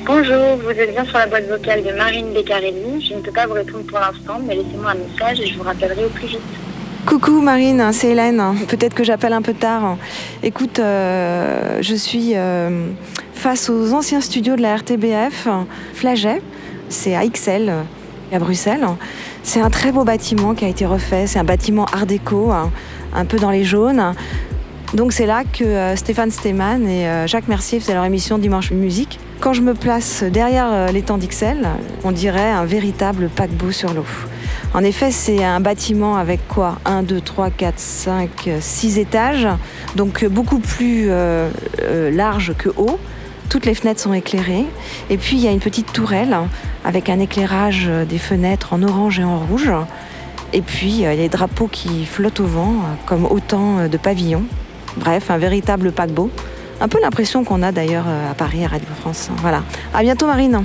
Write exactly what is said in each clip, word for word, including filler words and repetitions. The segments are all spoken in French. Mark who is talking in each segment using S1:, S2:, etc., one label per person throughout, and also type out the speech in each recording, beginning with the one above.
S1: Bonjour, vous êtes bien sur la boîte vocale de Marine Beccarelli. Je ne peux pas vous répondre pour l'instant, mais laissez-moi un message et je vous rappellerai au plus vite.
S2: Coucou Marine, c'est Hélène. Peut-être que j'appelle un peu tard. Écoute, euh, je suis euh, face aux anciens studios de la R T B F, Flaget. C'est à Ixelles, à Bruxelles. C'est un très beau bâtiment qui a été refait. C'est un bâtiment art déco, un peu dans les jaunes. Donc c'est là que euh, Stéphane Stéman et euh, Jacques Mercier faisaient leur émission Dimanche Musique. Quand je me place derrière euh, l'étang d'Ixelles, on dirait un véritable paquebot sur l'eau. En effet, c'est un bâtiment avec quoi ? un, deux, trois, quatre, cinq, six étages, donc beaucoup plus euh, euh, large que haut. Toutes les fenêtres sont éclairées. Et puis, il y a une petite tourelle avec un éclairage des fenêtres en orange et en rouge. Et puis, euh, les drapeaux qui flottent au vent, euh, comme autant de pavillons. Bref, un véritable paquebot. Un peu l'impression qu'on a d'ailleurs à Paris, à Radio France. Voilà. À bientôt, Marine.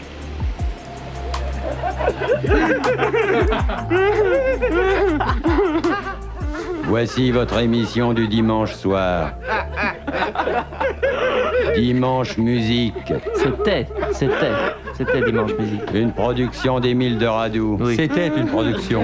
S3: Voici votre émission du dimanche soir. Dimanche Musique.
S4: C'était, c'était, c'était Dimanche Musique.
S3: Une production d'Émile de Radoux.
S4: Oui.
S3: C'était une production.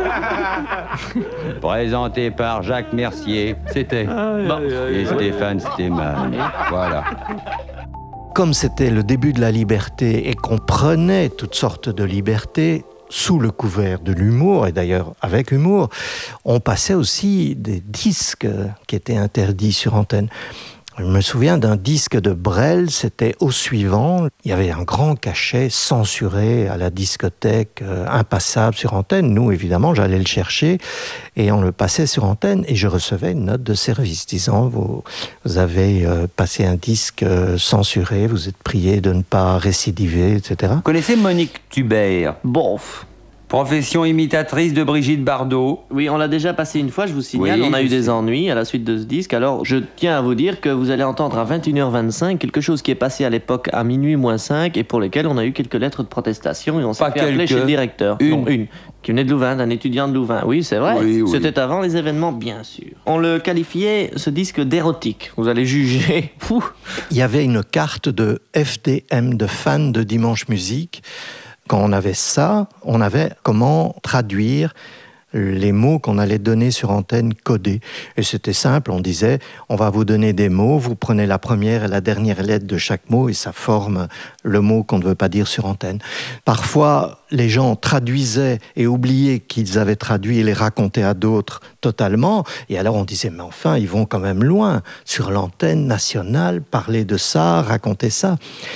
S3: Présentée par Jacques Mercier. C'était.
S4: Bon.
S3: Et Stéphane Stéman. Voilà.
S5: Comme c'était le début de la liberté et qu'on prenait toutes sortes de libertés sous le couvert de l'humour, et d'ailleurs avec humour, on passait aussi des disques qui étaient interdits sur antenne. Je me souviens d'un disque de Brel, c'était Au suivant. Il y avait un grand cachet censuré à la discothèque, euh, impassable sur antenne. Nous, évidemment, j'allais le chercher et on le passait sur antenne et je recevais une note de service disant vous, vous avez euh, passé un disque euh, censuré, vous êtes prié de ne pas récidiver, et cetera.
S3: Vous connaissez Monique Tubert,
S4: Bof.
S3: profession imitatrice de Brigitte Bardot.
S4: Oui, on l'a déjà passé une fois, je vous signale.
S3: Oui,
S4: on a eu
S3: je
S4: des
S3: sais.
S4: ennuis à la suite de ce disque. Alors, je tiens à vous dire que vous allez entendre à vingt et une heures vingt-cinq quelque chose qui est passé à l'époque à minuit moins cinq et pour lequel on a eu quelques lettres de protestation et on s'est
S3: Pas
S4: fait appeler
S3: quelques.
S4: chez le directeur.
S3: Une.
S4: Non, une. Qui venait de Louvain, d'un étudiant de Louvain. Oui, c'est vrai.
S3: Oui, oui.
S4: C'était avant les événements, bien sûr. On le qualifiait, ce disque, d'érotique. Vous allez juger. Pouh.
S5: Il y avait une carte de F D M, de fans de Dimanche Musique. Quand on avait ça, on avait comment traduire les mots qu'on allait donner sur antenne codés. Et c'était simple, on disait, on va vous donner des mots, vous prenez la première et la dernière lettre de chaque mot et ça forme le mot qu'on ne veut pas dire sur antenne. Parfois, les gens traduisaient et oubliaient qu'ils avaient traduit et les racontaient à d'autres totalement. Et alors on disait, mais enfin, ils vont quand même loin sur l'antenne nationale, parler de ça, raconter ça.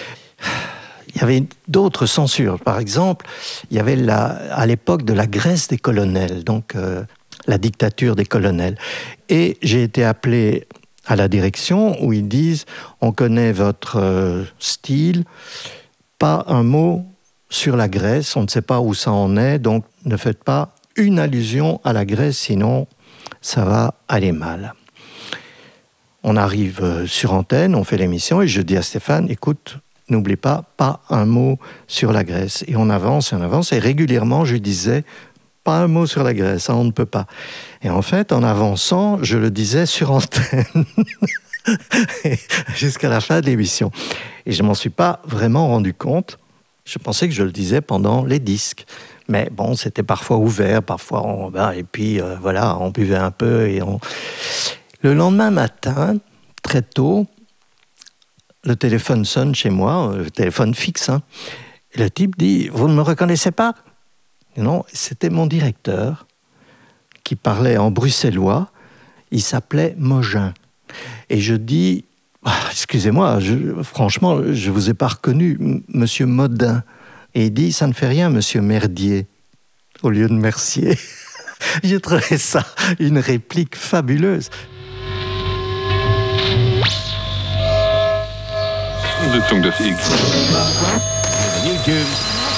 S5: Il y avait d'autres censures. Par exemple, il y avait la, à l'époque de la Grèce des colonels, donc euh, la dictature des colonels. Et j'ai été appelé à la direction où ils disent « On connaît votre euh, style, pas un mot sur la Grèce, on ne sait pas où ça en est, donc ne faites pas une allusion à la Grèce, sinon ça va aller mal. » On arrive sur antenne, on fait l'émission et je dis à Stéphane « Écoute, n'oublie pas, pas un mot sur la Grèce. » Et on avance et on avance. Et régulièrement, je lui disais, pas un mot sur la Grèce, hein, on ne peut pas. Et en fait, en avançant, je le disais sur antenne. Jusqu'à la fin de l'émission. Et je ne m'en suis pas vraiment rendu compte. Je pensais que je le disais pendant les disques. Mais bon, c'était parfois ouvert, parfois on... Ben, et puis, euh, voilà, on buvait un peu et on... Le lendemain matin, très tôt, le téléphone sonne chez moi, le téléphone fixe. Hein. Et le type dit « Vous ne me reconnaissez pas ?» Non, c'était mon directeur qui parlait en bruxellois. Il s'appelait Mogin. Et je dis ah, « Excusez-moi, je, franchement, je ne vous ai pas reconnu, m- monsieur Modin. » Et il dit « Ça ne fait rien, monsieur Merdier. » Au lieu de Mercier. J'ai trouvé ça une réplique fabuleuse.
S6: De Tongue de Figue.
S7: New tunes.